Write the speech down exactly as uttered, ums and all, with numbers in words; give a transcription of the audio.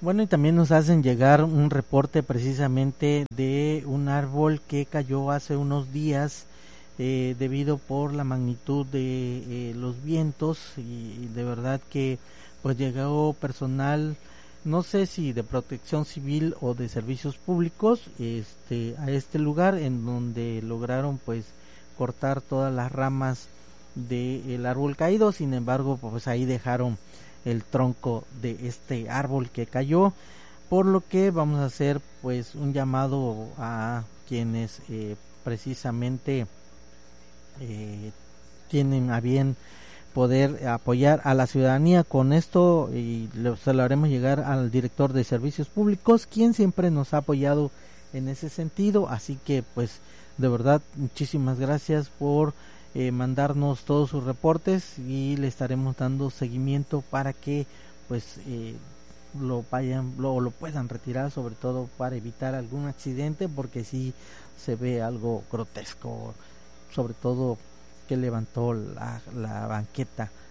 Bueno, y también nos hacen llegar un reporte precisamente de un árbol que cayó hace unos días eh, debido por la magnitud de eh, los vientos y, y de verdad que pues llegó personal, no sé si de protección civil o de servicios públicos, este a este lugar en donde lograron pues cortar todas las ramas del árbol caído. Sin embargo, pues ahí dejaron el tronco de este árbol que cayó, por lo que vamos a hacer pues un llamado a quienes eh, precisamente eh, tienen a bien poder apoyar a la ciudadanía con esto, y lo, se lo haremos llegar al director de servicios públicos, quien siempre nos ha apoyado en ese sentido. Así que pues de verdad muchísimas gracias por eh, mandarnos todos sus reportes y le estaremos dando seguimiento para que pues eh, lo vayan lo, lo puedan retirar, sobre todo para evitar algún accidente, porque sí se ve algo grotesco, sobre todo que levantó la, la banqueta